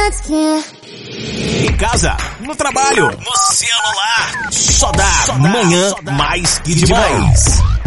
Em casa, no trabalho, no celular, só dá Manhã Mais que Demais.